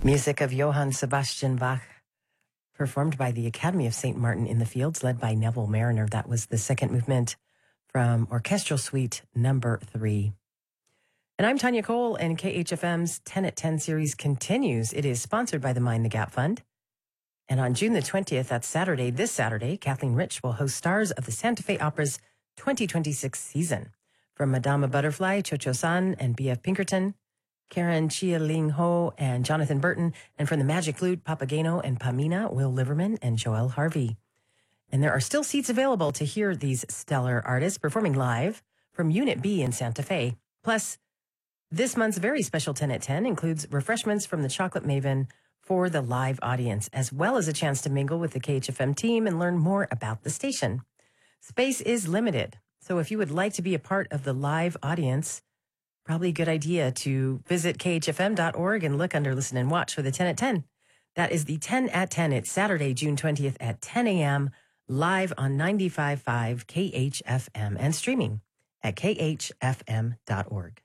Music of Johann Sebastian Bach, performed by the Academy of St. Martin in the Fields, led by Neville Mariner. That was the second movement from Orchestral Suite number 3. And I'm Tanya Cole, and KHFM's 10 at 10 series continues. It is sponsored by the Mind the Gap Fund. And on June the 20th, that's Saturday, this Saturday, Kathleen Rich will host stars of the Santa Fe Opera's 2026 season. From Madama Butterfly, Cho Cho San, and B.F. Pinkerton, Karen Chia Ling Ho and Jonathan Burton, and from the Magic Flute, Papageno and Pamina, Will Liverman and Joel Harvey. And there are still seats available to hear these stellar artists performing live from Unit B in Santa Fe. Plus, this month's very special 10 at 10 includes refreshments from the Chocolate Maven for the live audience, as well as a chance to mingle with the KHFM team and learn more about the station. Space is limited, so if you would like to be a part of the live audience, probably a good idea to visit khfm.org and look under Listen and Watch for the 10 at 10. That is the 10 at 10. It's Saturday, June 20th at 10 a.m. live on 95.5 KHFM and streaming at khfm.org.